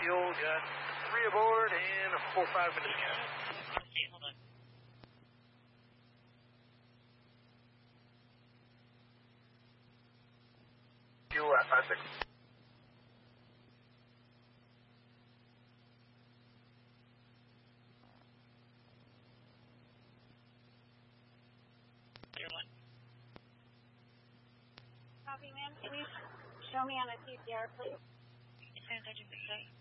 fuel, got 3 aboard, and a 4-5 minutes ago. Let's see, hold on. Fuel at 56. Copy, ma'am. Can you show me on a CPR, please? It sounds like you say.